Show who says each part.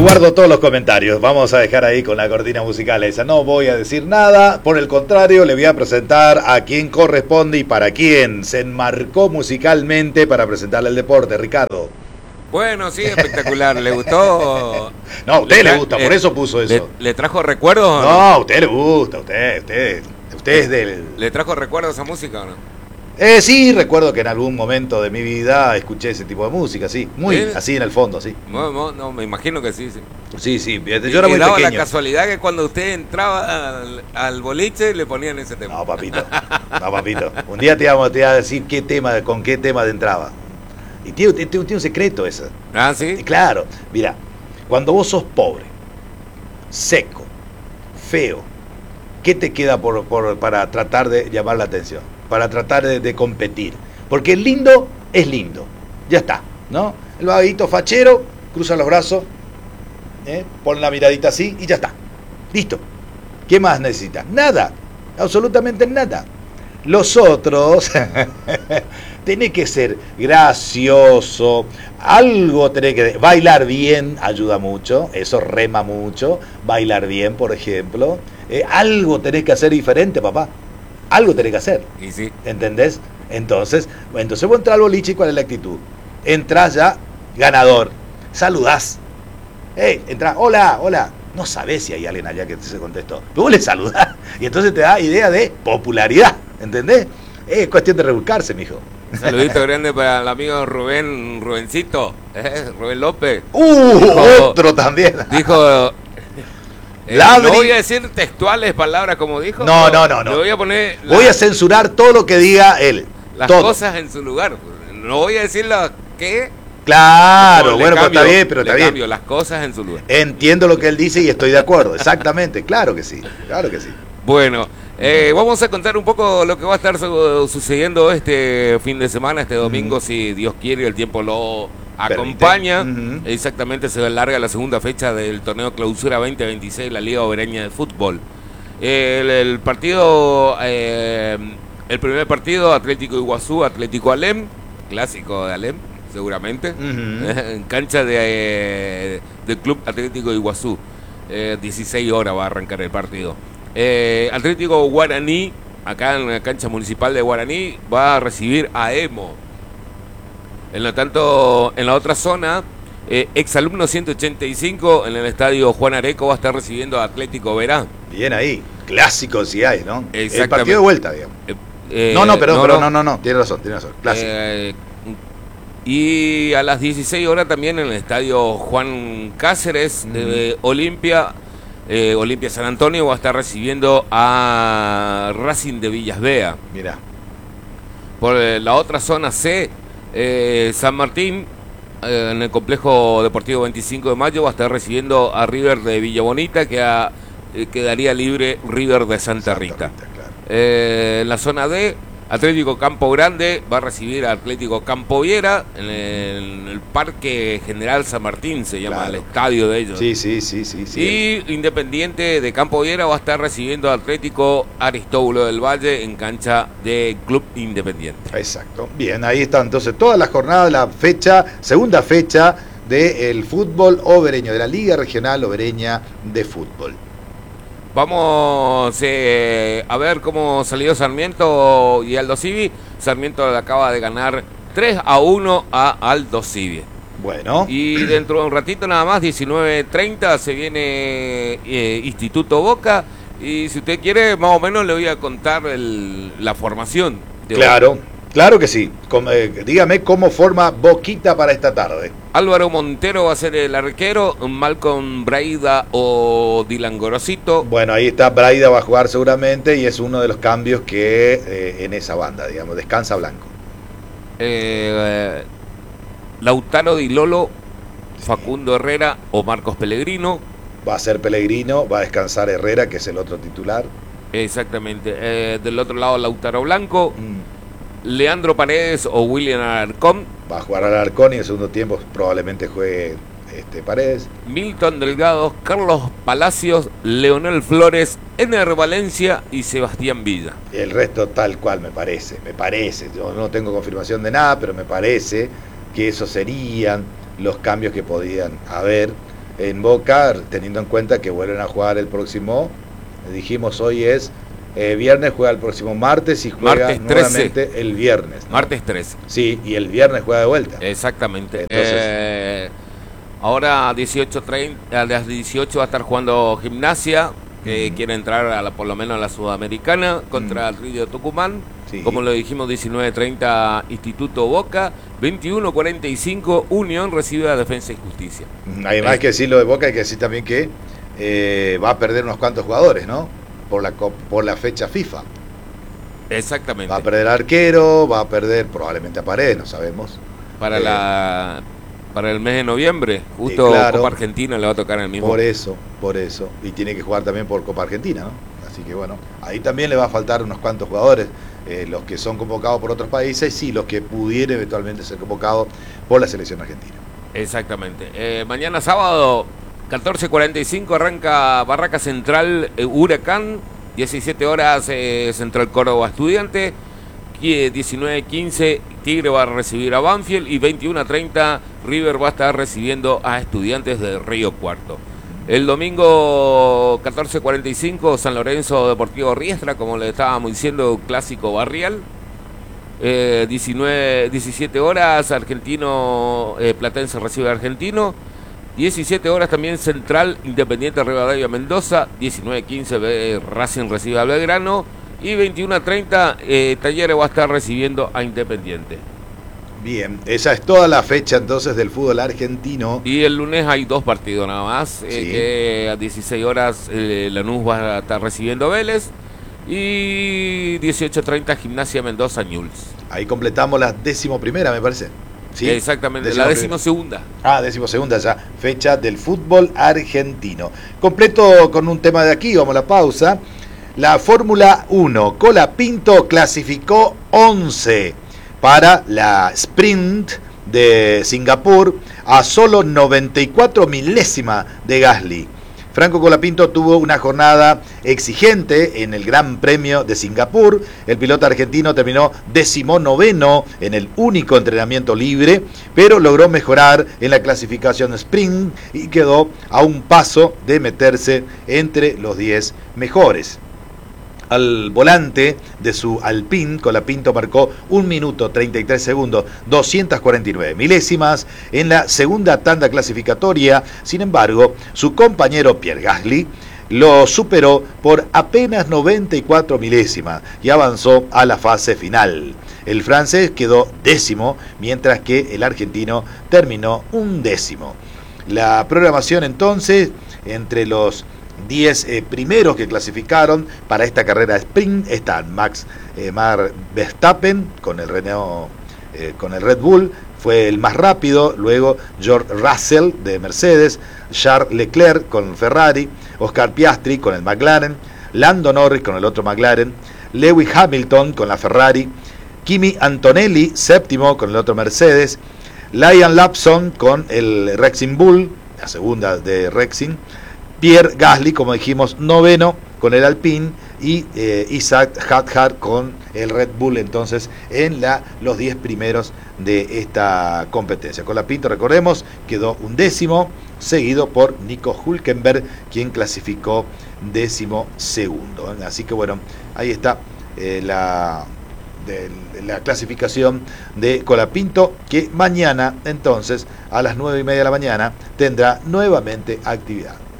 Speaker 1: guardo todos los comentarios. Vamos a dejar ahí con la cortina musical esa. No voy a decir nada. Por el contrario, le voy a presentar a quien corresponde y para quien se enmarcó musicalmente para presentarle el deporte. Ricardo.
Speaker 2: Bueno, sí, espectacular. ¿Le gustó?
Speaker 1: No, a usted le gusta, por eso puso eso.
Speaker 2: ¿Le trajo recuerdos?
Speaker 1: No, a usted le gusta, usted es del...
Speaker 2: ¿Le trajo recuerdos esa música o no?
Speaker 1: Sí, recuerdo que en algún momento de mi vida escuché ese tipo de música, sí. Muy así en el fondo, sí.
Speaker 2: No, me imagino que sí, sí.
Speaker 1: Sí, yo era muy
Speaker 2: daba
Speaker 1: pequeño.
Speaker 2: La casualidad que cuando usted entraba al boliche le ponían ese tema.
Speaker 1: No, papito. Un día te iba a decir con qué tema te entraba. Y tiene un secreto eso.
Speaker 2: Ah, ¿sí?
Speaker 1: Claro, mira, cuando vos sos pobre, seco, feo, ¿qué te queda para tratar de llamar la atención? Para tratar de competir. Porque el lindo es lindo. Ya está, ¿no? El vaguito fachero, cruza los brazos, pone la miradita así y ya está. Listo. ¿Qué más necesitas? Nada. Absolutamente nada. Los otros tenés que ser gracioso, algo tenés que... Bailar bien ayuda mucho, eso rema mucho. Bailar bien, por ejemplo. Algo tenés que hacer diferente, papá. Algo tenés que hacer.
Speaker 2: Y sí.
Speaker 1: ¿Entendés? Entonces vos entras al boliche y ¿cuál es la actitud? Entrás ya ganador. Saludás. Entrás, hola. No sabés si hay alguien allá que se contestó. Pero vos le saludás. Y entonces te da idea de popularidad. ¿Entendés? Es cuestión de rebuscarse, mijo.
Speaker 2: Un saludito grande para el amigo Rubencito, Rubén López.
Speaker 1: Otro también.
Speaker 2: Dijo... no voy a decir textuales palabras como dijo.
Speaker 1: No.
Speaker 2: Le voy a poner...
Speaker 1: Voy a censurar todo lo que diga él.
Speaker 2: Las
Speaker 1: todo.
Speaker 2: Cosas en su lugar. No voy a decir lo que...
Speaker 1: Claro, bueno, está bien, pero está bien.
Speaker 2: Cambio las cosas en su lugar.
Speaker 1: Entiendo lo que él dice y estoy de acuerdo. Exactamente, claro que sí.
Speaker 2: Bueno, vamos a contar un poco lo que va a estar sucediendo este fin de semana, este domingo, si Dios quiere y el tiempo lo acompaña. Exactamente, se larga la segunda fecha del torneo Clausura 2026, la Liga Obereña de Fútbol. El primer partido, Atlético Iguazú, Atlético Alem, clásico de Alem, seguramente, en cancha del Club Atlético Iguazú. 16 horas va a arrancar el partido. Atlético Guaraní, acá en la cancha municipal de Guaraní, va a recibir a Emo. En la otra zona, Exalumno 185 en el estadio Juan Areco va a estar recibiendo a Atlético Verá.
Speaker 1: Bien ahí, clásico si hay, ¿no?
Speaker 2: Exactamente.
Speaker 1: El partido de vuelta, digamos. No, tiene razón, clásico.
Speaker 2: Y a las 16 horas también en el estadio Juan Cáceres de Olimpia San Antonio va a estar recibiendo a Racing de Villas Bea.
Speaker 1: Mirá.
Speaker 2: Por la otra zona C, San Martín, en el complejo deportivo 25 de mayo va a estar recibiendo a River de Villa Bonita, que quedaría libre River de Santa Rita.
Speaker 1: Claro.
Speaker 2: En la zona D, Atlético Campo Grande va a recibir a Atlético Campo Viera en el Parque General San Martín, se llama el estadio de ellos.
Speaker 1: Sí.
Speaker 2: Y Independiente de Campo Viera va a estar recibiendo a Atlético Aristóbulo del Valle en cancha de Club Independiente.
Speaker 1: Exacto. Bien, ahí está entonces toda la jornada, la segunda fecha del fútbol obereño, de la Liga Regional Obereña de Fútbol.
Speaker 2: Vamos a ver cómo salió Sarmiento y Aldo Civi. Sarmiento le acaba de ganar 3-1 a Aldo Civi.
Speaker 1: Bueno.
Speaker 2: Y dentro de un ratito nada más, 19:30, se viene Instituto Boca. Y si usted quiere, más o menos le voy a contar la formación de Boca.
Speaker 1: Claro que sí. Dígame cómo forma Boquita para esta tarde.
Speaker 2: Álvaro Montero va a ser el arquero, Malcolm Braida o Dylan Gorosito.
Speaker 1: Bueno, ahí está, Braida va a jugar seguramente y es uno de los cambios que en esa banda, digamos, descansa Blanco.
Speaker 2: Lautaro Di Lolo, Facundo Herrera o Marcos Pellegrino.
Speaker 1: Va a ser Pellegrino, va a descansar Herrera, que es el otro titular.
Speaker 2: Exactamente. Del otro lado, Lautaro Blanco. Leandro Paredes o William Alarcón.
Speaker 1: Va a jugar Alarcón y en el segundo tiempo probablemente juegue Paredes.
Speaker 2: Milton Delgado, Carlos Palacios, Leonel Flores, Ener Valencia y Sebastián Villa.
Speaker 1: Y el resto tal cual me parece. Yo no tengo confirmación de nada, pero me parece que esos serían los cambios que podían haber. en Boca, teniendo en cuenta que vuelven a jugar el próximo, dijimos hoy es viernes, juega el próximo martes y juega
Speaker 2: martes
Speaker 1: nuevamente el viernes, ¿no?
Speaker 2: Martes 13.
Speaker 1: Sí, y el viernes juega de vuelta.
Speaker 2: Exactamente.
Speaker 1: Entonces,
Speaker 2: ahora a las 18 va a estar jugando Gimnasia, que quiere entrar por lo menos a la Sudamericana, contra el Río Tucumán.
Speaker 1: Sí.
Speaker 2: Como lo dijimos, 19:30 Instituto Boca, 21:45 Unión recibe a Defensa y Justicia.
Speaker 1: Además hay que decir lo de Boca, hay que decir también que va a perder unos cuantos jugadores, ¿no? Por la fecha FIFA.
Speaker 2: Exactamente.
Speaker 1: Va a perder arquero, va a perder probablemente a Paredes, no sabemos.
Speaker 2: Para el mes de noviembre, justo
Speaker 1: claro,
Speaker 2: Copa Argentina le va a tocar el mismo.
Speaker 1: Por eso. Y tiene que jugar también por Copa Argentina, ¿no? Así que bueno, ahí también le va a faltar unos cuantos jugadores, los que son convocados por otros países y los que pudieran eventualmente ser convocados por la selección argentina.
Speaker 2: Exactamente. Mañana sábado, 14:45, arranca Barraca Central Huracán, 17 horas Central Córdoba Estudiante, 19:15 Tigre va a recibir a Banfield y 21:30 River va a estar recibiendo a Estudiantes de Río Cuarto. El domingo 14:45 San Lorenzo Deportivo Riestra, como le estábamos diciendo, clásico barrial. 17 horas Argentino Platense recibe a Argentino. 17 horas también Central Independiente Rivadavia Mendoza. 19:15 Racing recibe a Belgrano. Y 21:30 Talleres va a estar recibiendo a Independiente.
Speaker 1: Bien, esa es toda la fecha entonces del fútbol argentino.
Speaker 2: Y el lunes hay 2 partidos nada más.
Speaker 1: Sí.
Speaker 2: Que a 16 horas Lanús va a estar recibiendo a Vélez. Y 18:30 Gimnasia Mendoza Newell's.
Speaker 1: Ahí completamos la 11ª, me parece. ¿Sí?
Speaker 2: Exactamente, la 12ª.
Speaker 1: 12ª ya, fecha del fútbol argentino. Completo con un tema de aquí, vamos a la pausa. La Fórmula 1, Colapinto clasificó 11 para la sprint de Singapur a solo 94 milésima de Gasly. Franco Colapinto tuvo una jornada exigente en el Gran Premio de Singapur. El piloto argentino terminó 19º en el único entrenamiento libre, pero logró mejorar en la clasificación sprint y quedó a un paso de meterse entre los 10 mejores. Al volante de su Alpine, Colapinto marcó 1 minuto 33 segundos, 249 milésimas en la segunda tanda clasificatoria. Sin embargo, su compañero Pierre Gasly lo superó por apenas 94 milésimas y avanzó a la fase final. El francés quedó 10º, mientras que el argentino terminó 11º. La programación entonces entre los 10 primeros que clasificaron para esta carrera sprint están Max Verstappen con el Red Bull, fue el más rápido. Luego George Russell de Mercedes, Charles Leclerc con Ferrari, Oscar Piastri con el McLaren, Lando Norris con el otro McLaren, Lewis Hamilton con la Ferrari, Kimi Antonelli séptimo con el otro Mercedes, Liam Lawson con el Racing Bull, la segunda de Racing, Pierre Gasly, como dijimos, 9º con el Alpine y Isaac Hadjar con el Red Bull, entonces en los 10 primeros de esta competencia. Colapinto, recordemos, quedó 11º, seguido por Nico Hülkenberg, quien clasificó 12º. Así que bueno, ahí está la clasificación de Colapinto, que mañana entonces a las 9:30 de la mañana tendrá nuevamente actividad.